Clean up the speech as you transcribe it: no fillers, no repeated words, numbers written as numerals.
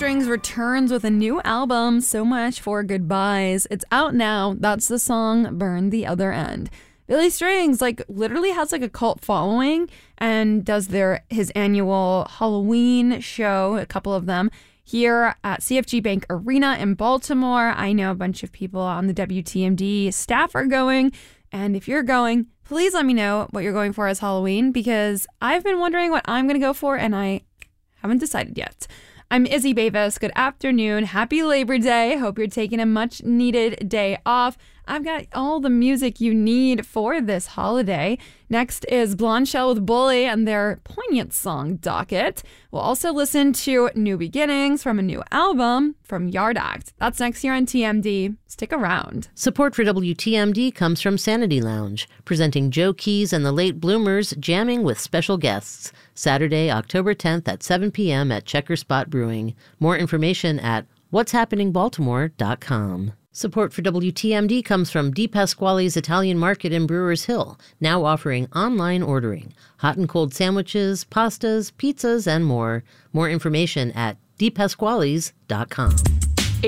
Strings returns with a new album, So Much for Goodbyes. It's out now. That's the song Burn the Other End. Billy Strings literally has a cult following and does his annual Halloween show, a couple of them, here at CFG Bank Arena in Baltimore. I know a bunch of people on the WTMD staff are going, and if you're going, please let me know what you're going for as Halloween, because I've been wondering what I'm going to go for and I haven't decided yet. I'm Izzy Bavis. Good afternoon. Happy Labor Day. Hope you're taking a much needed day off. I've got all the music you need for this holiday. Next is Blonde Shell with Bully and their poignant song, Docket. We'll also listen to New Beginnings from a new album from Yard Act. That's next here on TMD. Stick around. Support for WTMD comes from Sanity Lounge, presenting Joe Keys and the Late Bloomers jamming with special guests. Saturday, October 10th at 7 p.m. at Checker Spot Brewing. More information at what'shappeningbaltimore.com. Support for WTMD comes from Di Pasquale's Italian Market in Brewers Hill, now offering online ordering. Hot and cold sandwiches, pastas, pizzas, and more. More information at dipasquales.com.